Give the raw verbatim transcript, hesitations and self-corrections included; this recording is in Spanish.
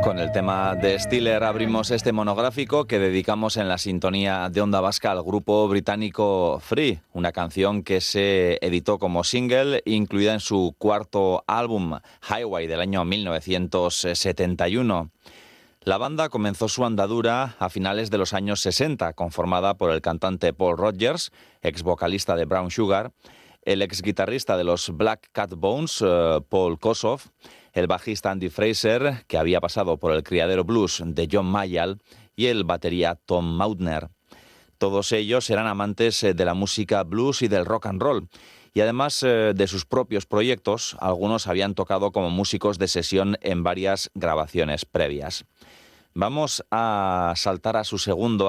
Con el tema de Stiller abrimos este monográfico que dedicamos en la sintonía de Onda Vasca al grupo británico Free, una canción que se editó como single, incluida en su cuarto álbum, Highway, del año mil novecientos setenta y uno. La banda comenzó su andadura a finales de los años sesenta, conformada por el cantante Paul Rodgers, ex vocalista de Brown Sugar, el ex guitarrista de los Black Cat Bones, uh, Paul Kossoff, el bajista Andy Fraser, que había pasado por el criadero blues de John Mayall, y el batería Tom Mautner. Todos ellos eran amantes de la música blues y del rock and roll, y además eh, de sus propios proyectos, algunos habían tocado como músicos de sesión en varias grabaciones previas. Vamos a saltar a su segundo